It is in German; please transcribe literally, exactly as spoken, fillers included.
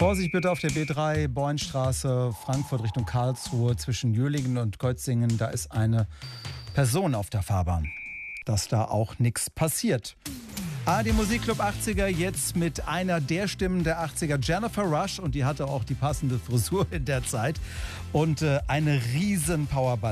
Vorsicht bitte auf der B drei, Bornstraße, Frankfurt Richtung Karlsruhe, zwischen Jühlingen und Kötzingen. Da ist eine Person auf der Fahrbahn. Dass da auch nichts passiert. A R D Musikclub achtziger, jetzt mit einer der Stimmen der achtziger, Jennifer Rush. Und die hatte auch die passende Frisur in der Zeit. Und äh, eine riesen Powerballade.